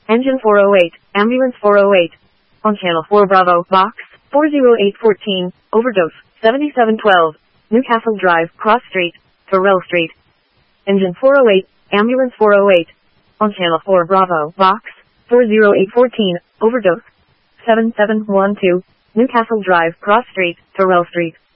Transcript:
Engine 408, Ambulance 408. On Channel 4 Bravo, Box 40814, Overdose 7712, Newcastle Drive, Cross Street, Terrell Street. Engine 408, Ambulance 408. On Channel 4 Bravo, Box 40814, Overdose 7712, Newcastle Drive, Cross Street, Terrell Street.